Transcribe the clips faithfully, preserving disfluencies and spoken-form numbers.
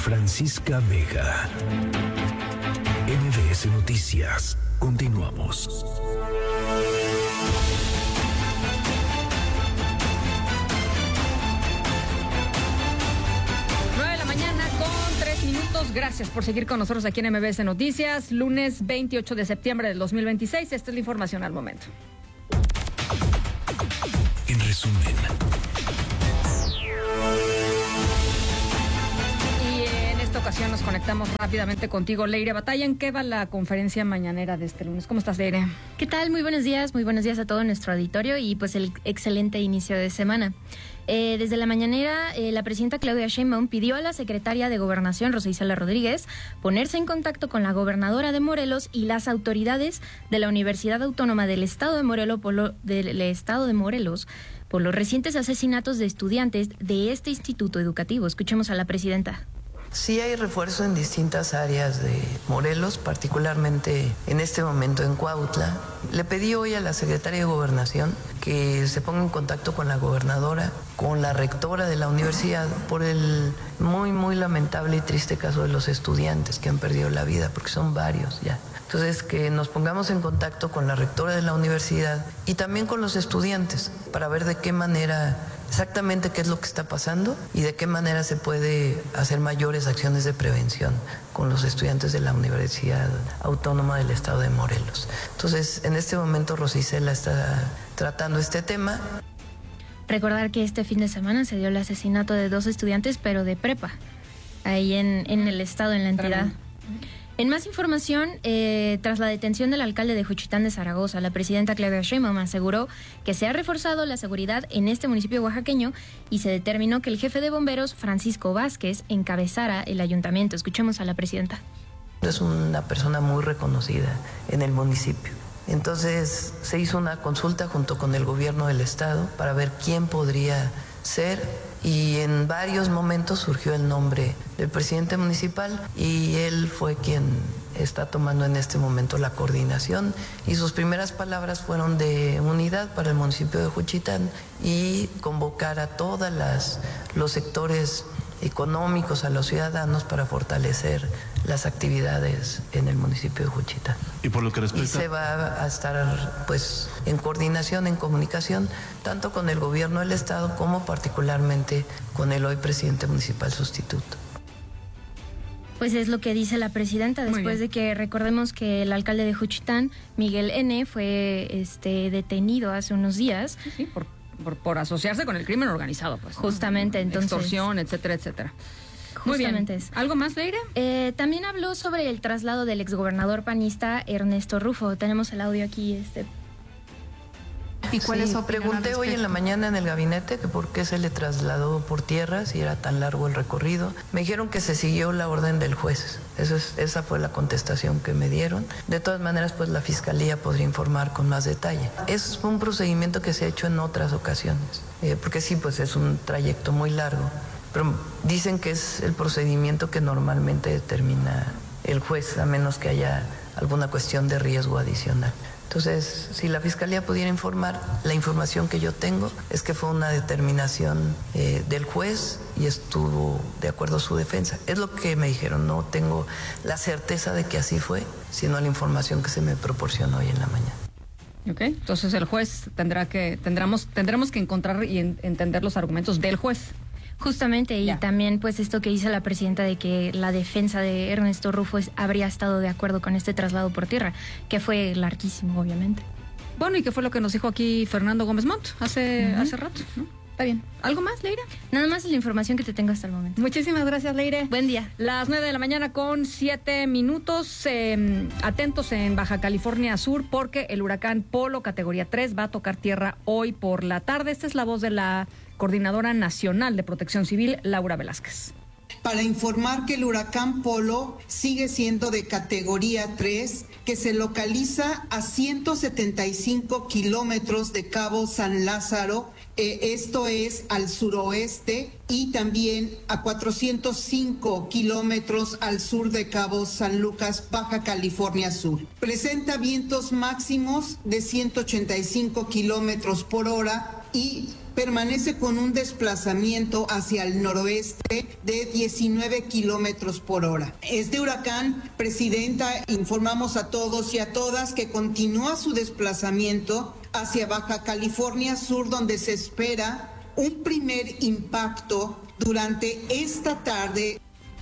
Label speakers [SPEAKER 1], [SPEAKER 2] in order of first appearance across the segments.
[SPEAKER 1] Francisca Vega. M B S Noticias. Continuamos.
[SPEAKER 2] nueve de la mañana con tres minutos. Gracias por seguir con nosotros aquí en M B S Noticias. Lunes veintiocho de septiembre del dos mil veintiséis. Esta es la información al momento.
[SPEAKER 1] En resumen.
[SPEAKER 2] En esta ocasión nos conectamos rápidamente contigo, Leire Batalla. ¿En qué va la conferencia mañanera de este lunes? ¿Cómo estás, Leire?
[SPEAKER 3] ¿Qué tal? Muy buenos días, muy buenos días a todo nuestro auditorio y pues el excelente inicio de semana. Eh, desde la mañanera, eh, la presidenta Claudia Sheinbaum pidió a la secretaria de Gobernación, Rosa Isela Rodríguez, ponerse en contacto con la gobernadora de Morelos y las autoridades de la Universidad Autónoma del Estado de Morelos por, lo, del Estado de Morelos por los recientes asesinatos de estudiantes de este instituto educativo. Escuchemos a la presidenta.
[SPEAKER 4] Sí hay refuerzo en distintas áreas de Morelos, particularmente en este momento en Cuautla. Le pedí hoy a la secretaria de Gobernación que se ponga en contacto con la gobernadora, con la rectora de la universidad, por el muy, muy lamentable y triste caso de los estudiantes que han perdido la vida, porque son varios ya. Entonces, que nos pongamos en contacto con la rectora de la universidad y también con los estudiantes para ver de qué manera, exactamente qué es lo que está pasando y de qué manera se puede hacer mayores acciones de prevención con los estudiantes de la Universidad Autónoma del Estado de Morelos. Entonces, en este momento Rosa Isela está tratando este tema.
[SPEAKER 3] Recordar que este fin de semana se dio el asesinato de dos estudiantes, pero de prepa, ahí en, en el estado, en la entidad. En más información, eh, tras la detención del alcalde de Juchitán de Zaragoza, la presidenta Claudia Sheinbaum aseguró que se ha reforzado la seguridad en este municipio oaxaqueño y se determinó que el jefe de bomberos, Francisco Vázquez, encabezara el ayuntamiento. Escuchemos a la presidenta.
[SPEAKER 4] Es una persona muy reconocida en el municipio. Entonces se hizo una consulta junto con el gobierno del estado para ver quién podría ser, y en varios momentos surgió el nombre del presidente municipal y él fue quien está tomando en este momento la coordinación, y sus primeras palabras fueron de unidad para el municipio de Juchitán y convocar a todas las los sectores económicos, a los ciudadanos, para fortalecer las actividades en el municipio de Juchitán.
[SPEAKER 5] Y por lo que respecta...
[SPEAKER 4] Y se va a estar pues en coordinación, en comunicación, tanto con el gobierno del estado como particularmente con el hoy presidente municipal sustituto.
[SPEAKER 3] Pues es lo que dice la presidenta, después de que recordemos que el alcalde de Juchitán, Miguel N., fue este detenido hace unos días.
[SPEAKER 2] Sí, sí, por, por, por asociarse con el crimen organizado, pues.
[SPEAKER 3] Justamente, ¿no? Entonces.
[SPEAKER 2] Extorsión, etcétera, etcétera.
[SPEAKER 3] Justamente es.
[SPEAKER 2] ¿Algo más, Leire?
[SPEAKER 3] Eh, también habló sobre el traslado del exgobernador panista Ernesto Rufo. Tenemos el audio aquí. Este.
[SPEAKER 4] ¿Y cuál sí, es su opinión? Pregunté hoy en la mañana en el gabinete que por qué se le trasladó por tierra si era tan largo el recorrido. Me dijeron que se siguió la orden del juez. Eso es, esa fue la contestación que me dieron. De todas maneras, pues la fiscalía podría informar con más detalle. Es un procedimiento que se ha hecho en otras ocasiones, eh, porque sí, pues es un trayecto muy largo. Pero dicen que es el procedimiento que normalmente determina el juez, a menos que haya alguna cuestión de riesgo adicional. Entonces, si la fiscalía pudiera informar, la información que yo tengo es que fue una determinación eh, del juez y estuvo de acuerdo a su defensa. Es lo que me dijeron, no tengo la certeza de que así fue, sino la información que se me proporcionó hoy en la mañana.
[SPEAKER 2] Ok, entonces el juez tendrá que, tendremos, tendremos que encontrar y en, entender los argumentos del juez.
[SPEAKER 3] Justamente, y ya. También pues esto que dice la presidenta de que la defensa de Ernesto Rufo es, habría estado de acuerdo con este traslado por tierra, que fue larguísimo, obviamente.
[SPEAKER 2] Bueno, y que fue lo que nos dijo aquí Fernando Gómez Montt hace, uh-huh. hace rato, ¿no? Está bien. ¿Algo más, Leire?
[SPEAKER 3] Nada más la información que te tengo hasta el momento.
[SPEAKER 2] Muchísimas gracias, Leire.
[SPEAKER 3] Buen día.
[SPEAKER 2] Las nueve de la mañana con siete minutos. Eh, atentos en Baja California Sur porque el huracán Polo categoría tres va a tocar tierra hoy por la tarde. Esta es la voz de la Coordinadora Nacional de Protección Civil, Laura Velázquez.
[SPEAKER 6] Para informar que el huracán Polo sigue siendo de categoría tres, que se localiza a ciento setenta y cinco kilómetros de Cabo San Lázaro, eh, esto es al suroeste, y también a cuatrocientos cinco kilómetros al sur de Cabo San Lucas, Baja California Sur. Presenta vientos máximos de ciento ochenta y cinco kilómetros por hora y permanece con un desplazamiento hacia el noroeste de diecinueve kilómetros por hora. Este huracán, Presidenta, informamos a todos y a todas que continúa su desplazamiento hacia Baja California Sur, donde se espera un primer impacto durante esta tarde.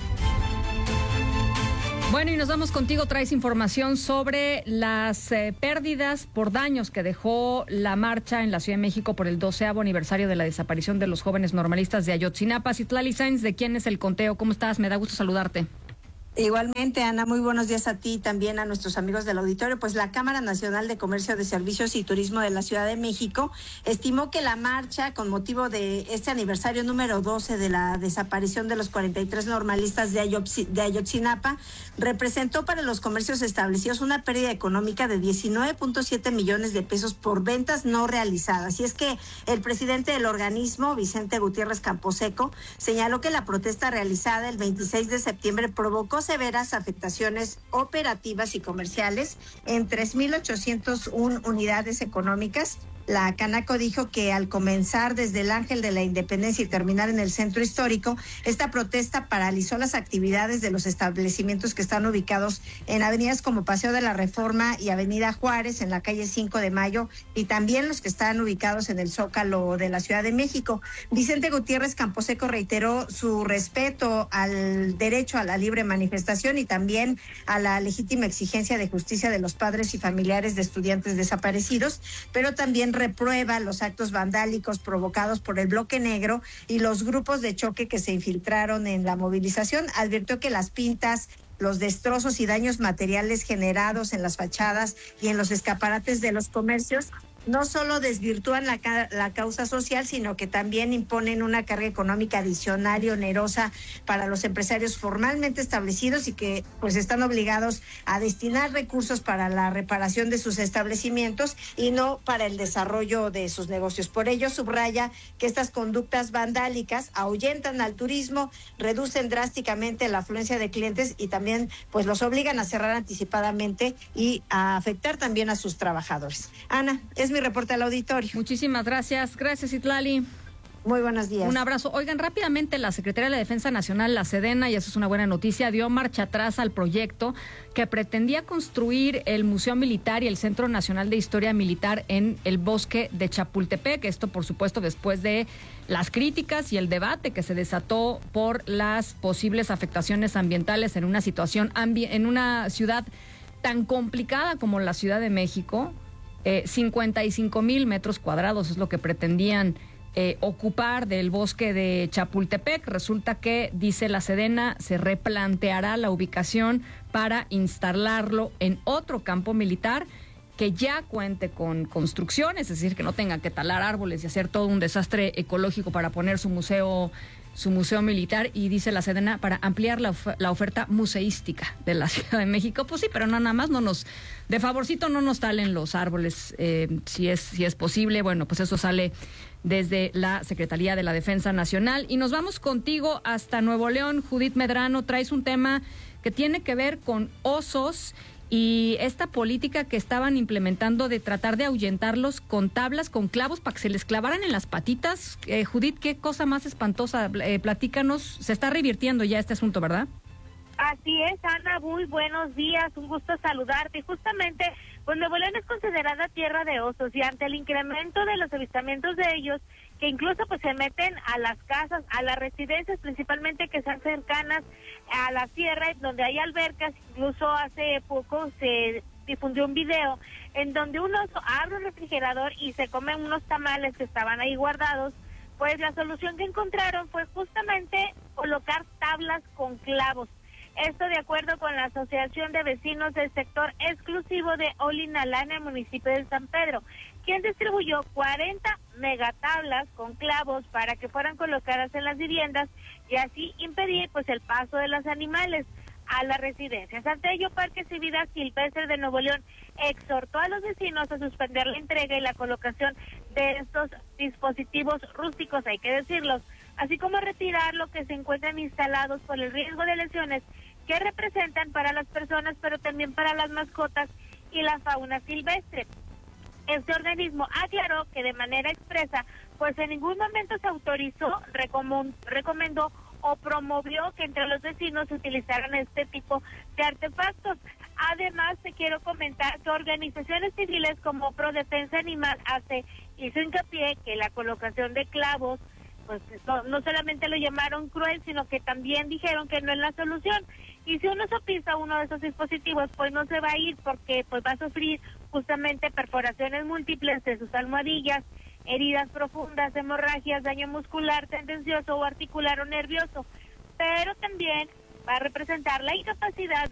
[SPEAKER 2] Bueno, y nos vamos contigo, traes información sobre las eh, pérdidas por daños que dejó la marcha en la Ciudad de México por el doceavo aniversario de la desaparición de los jóvenes normalistas de Ayotzinapa. Citlali Sáenz, ¿de quién es el conteo? ¿Cómo estás? Me da gusto saludarte.
[SPEAKER 5] Igualmente, Ana, muy buenos días a ti y también a nuestros amigos del auditorio. Pues la Cámara Nacional de Comercio de Servicios y Turismo de la Ciudad de México estimó que la marcha con motivo de este aniversario número doce de la desaparición de los cuarenta y tres normalistas de, Ayotzi, de Ayotzinapa representó para los comercios establecidos una pérdida económica de diecinueve punto siete millones de pesos por ventas no realizadas. Y es que el presidente del organismo, Vicente Gutiérrez Camposeco, señaló que la protesta realizada el veintiséis de septiembre provocó severas afectaciones operativas y comerciales en tres mil ochocientas una unidades económicas. La Canaco dijo que al comenzar desde el Ángel de la Independencia y terminar en el centro histórico, esta protesta paralizó las actividades de los establecimientos que están ubicados en avenidas como Paseo de la Reforma y Avenida Juárez, en la calle cinco de mayo, y también los que están ubicados en el Zócalo de la Ciudad de México. Vicente Gutiérrez Camposeco reiteró su respeto al derecho a la libre manifestación y también a la legítima exigencia de justicia de los padres y familiares de estudiantes desaparecidos, pero también reprueba los actos vandálicos provocados por el Bloque Negro y los grupos de choque que se infiltraron en la movilización. Advirtió que las pintas, los destrozos y daños materiales generados en las fachadas y en los escaparates de los comercios no solo desvirtúan la, la causa social, sino que también imponen una carga económica adicional y onerosa para los empresarios formalmente establecidos y que pues están obligados a destinar recursos para la reparación de sus establecimientos y no para el desarrollo de sus negocios. Por ello, subraya que estas conductas vandálicas ahuyentan al turismo, reducen drásticamente la afluencia de clientes y también pues los obligan a cerrar anticipadamente y a afectar también a sus trabajadores. Ana, es mi reporte al auditorio.
[SPEAKER 2] Muchísimas gracias. Gracias, Citlali.
[SPEAKER 5] Muy buenos días.
[SPEAKER 2] Un abrazo. Oigan, rápidamente, la Secretaría de la Defensa Nacional, la Sedena, y eso es una buena noticia, dio marcha atrás al proyecto que pretendía construir el Museo Militar y el Centro Nacional de Historia Militar en el bosque de Chapultepec. Esto, por supuesto, después de las críticas y el debate que se desató por las posibles afectaciones ambientales en una situación, ambi- en una ciudad tan complicada como la Ciudad de México. Eh, cincuenta y cinco mil metros cuadrados es lo que pretendían eh, ocupar del bosque de Chapultepec. Resulta que, dice la Sedena, se replanteará la ubicación para instalarlo en otro campo militar que ya cuente con construcciones, es decir, que no tengan que talar árboles y hacer todo un desastre ecológico para poner su museo su museo militar, y dice la Sedena, para ampliar la, of- la oferta museística de la Ciudad de México. Pues sí, pero no, nada más no nos, de favorcito no nos talen los árboles, eh, si es, si es posible. Bueno, pues eso sale desde la Secretaría de la Defensa Nacional. Y nos vamos contigo hasta Nuevo León. Judith Medrano, traes un tema que tiene que ver con osos y esta política que estaban implementando de tratar de ahuyentarlos con tablas, con clavos, para que se les clavaran en las patitas. Eh, Judith, qué cosa más espantosa. Eh, platícanos, se está revirtiendo ya este asunto, ¿verdad?
[SPEAKER 7] Así es, Ana, muy buenos días, un gusto saludarte. Y justamente, pues Nuevo León es considerada tierra de osos y ante el incremento de los avistamientos de ellos, que incluso pues se meten a las casas, a las residencias principalmente que están cercanas a la sierra, donde hay albercas. Incluso hace poco se difundió un video en donde un oso abre un refrigerador y se come unos tamales que estaban ahí guardados. Pues la solución que encontraron fue justamente colocar tablas con clavos. Esto de acuerdo con la Asociación de Vecinos del Sector Exclusivo de Olinalá en el municipio de San Pedro, quien distribuyó cuarenta megatablas con clavos para que fueran colocadas en las viviendas y así impedir pues el paso de los animales a las residencias. Ante ello, Parques y Vida Silvestre de Nuevo León exhortó a los vecinos a suspender la entrega y la colocación de estos dispositivos rústicos, hay que decirlos, así como retirar lo que se encuentran instalados por el riesgo de lesiones que representan para las personas, pero también para las mascotas y la fauna silvestre. Este organismo aclaró que de manera expresa, pues en ningún momento se autorizó, recomendó o promovió que entre los vecinos se utilizaran este tipo de artefactos. Además, te quiero comentar que organizaciones civiles como Pro Defensa Animal hace hizo hincapié que la colocación de clavos, pues no, no solamente lo llamaron cruel, sino que también dijeron que no es la solución. Y si uno sopisa uno de esos dispositivos, pues no se va a ir porque pues va a sufrir justamente perforaciones múltiples de sus almohadillas, heridas profundas, hemorragias, daño muscular, tendencioso o articular o nervioso. Pero también va a representar la incapacidad